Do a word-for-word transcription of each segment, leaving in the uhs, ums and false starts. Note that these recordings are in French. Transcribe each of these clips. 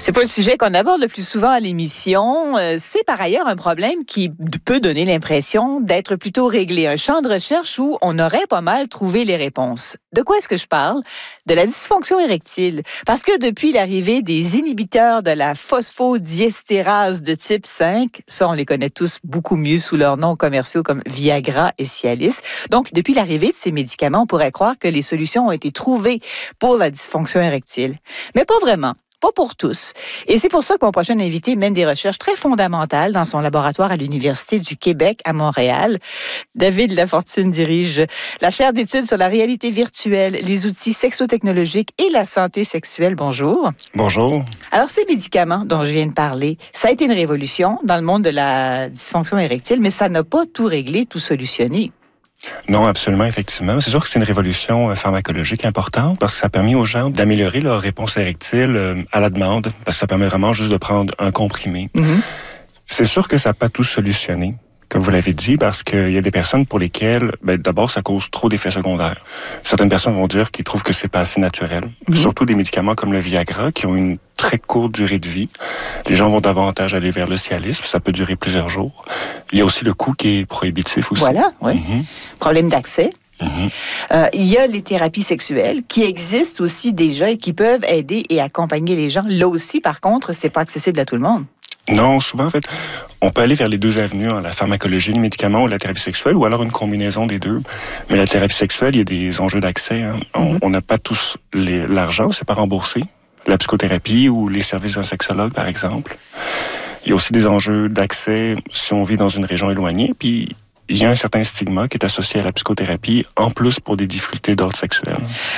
C'est pas le sujet qu'on aborde le plus souvent à l'émission. C'est par ailleurs un problème qui peut donner l'impression d'être plutôt réglé. Un champ de recherche où on aurait pas mal trouvé les réponses. De quoi est-ce que je parle? De la dysfonction érectile. Parce que depuis l'arrivée des inhibiteurs de la phosphodiesterase de type cinq, ça on les connaît tous beaucoup mieux sous leurs noms commerciaux comme Viagra et Cialis. Donc depuis l'arrivée de ces médicaments, on pourrait croire que les solutions ont été trouvées pour la dysfonction érectile. Mais pas vraiment. Pas pour tous. Et c'est pour ça que mon prochain invité mène des recherches très fondamentales dans son laboratoire à l'Université du Québec à Montréal. David Lafortune dirige la chaire d'études sur la réalité virtuelle, les outils sexotechnologiques et la santé sexuelle. Bonjour. Bonjour. Alors, ces médicaments dont je viens de parler, ça a été une révolution dans le monde de la dysfonction érectile, mais ça n'a pas tout réglé, tout solutionné. Non, absolument, effectivement. C'est sûr que c'est une révolution pharmacologique importante parce que ça a permis aux gens d'améliorer leur réponse érectile à la demande, parce que ça permet vraiment juste de prendre un comprimé. Mm-hmm. C'est sûr que ça n'a pas tout solutionné, comme vous l'avez dit, parce qu'il y a des personnes pour lesquelles, ben, d'abord, ça cause trop d'effets secondaires. Certaines personnes vont dire qu'ils trouvent que c'est pas assez naturel. Mm-hmm. Surtout des médicaments comme le Viagra, qui ont une très courte durée de vie. Les gens vont davantage aller vers le Cialis, ça peut durer plusieurs jours. Il y a aussi le coût qui est prohibitif aussi. Voilà, oui. Mm-hmm. Problème d'accès. Mm-hmm. Euh, il y a les thérapies sexuelles qui existent aussi déjà et qui peuvent aider et accompagner les gens. Là aussi, par contre, c'est pas accessible à tout le monde. Non, souvent, en fait, on peut aller vers les deux avenues, hein, la pharmacologie, les médicaments ou la thérapie sexuelle, ou alors une combinaison des deux. Mais la thérapie sexuelle, il y a des enjeux d'accès. Hein. Mm-hmm. On n'a pas tous les, l'argent, c'est pas remboursé. La psychothérapie ou les services d'un sexologue, par exemple. Il y a aussi des enjeux d'accès si on vit dans une région éloignée, puis il y a un certain stigma qui est associé à la psychothérapie, en plus pour des difficultés d'ordre sexuel.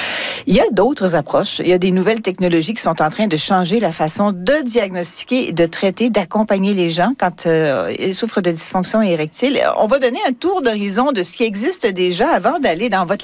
Il y a d'autres approches. Il y a des nouvelles technologies qui sont en train de changer la façon de diagnostiquer, de traiter, d'accompagner les gens quand euh, ils souffrent de dysfonction érectile. On va donner un tour d'horizon de ce qui existe déjà avant d'aller dans votre